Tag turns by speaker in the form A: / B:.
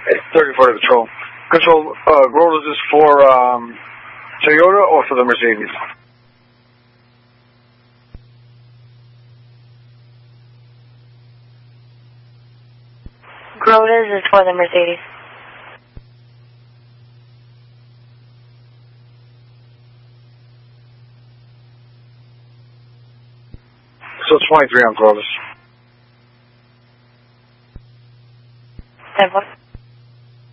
A: 34 to Control. Control, Grolas is for Toyota or for the Mercedes?
B: Grolas is for the Mercedes.
A: So 23 on Grolas.
B: 10-4.